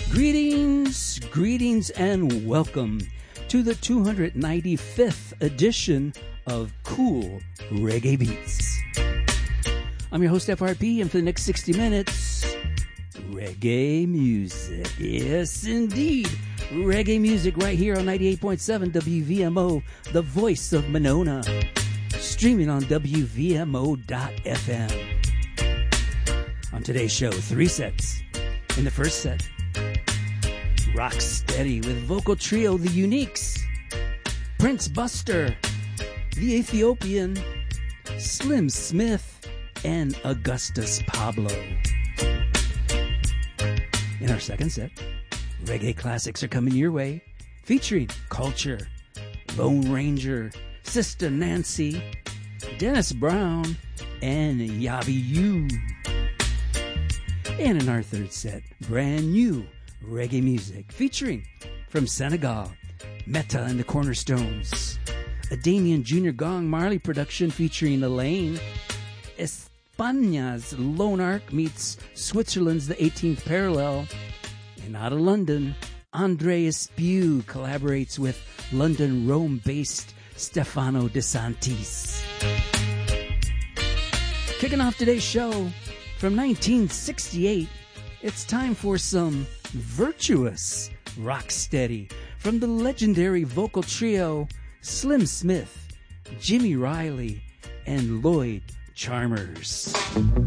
Greetings, and welcome to the 295th edition of Cool Reggae Beats. I'm your host, FRP, and for the next 60 minutes, reggae music. Yes, indeed. Reggae music right here on 98.7 WVMO, the voice of Monona. Streaming on WVMO.fm. On today's show, 3 sets. In the first set, Rock Steady with vocal trio The Uniques, Prince Buster, The Ethiopian, Slim Smith, and Augustus Pablo. In our second set, reggae classics are coming your way, featuring Culture, Lone Ranger, Sister Nancy, Dennis Brown, and Yavi U. And in our third set, brand new reggae music featuring from Senegal, Meta and the Cornerstones, a Damien Jr. Gong Marley production featuring Elaine, España's Lone Ark meets Switzerland's The 18th Parallel, and out of London, Andre Espew collaborates with London Rome-based Stefano De Santis. Kicking off today's show from 1968, it's time for some virtuous rock steady from the legendary vocal trio Slim Smith, Jimmy Riley, and Lloyd Charmers.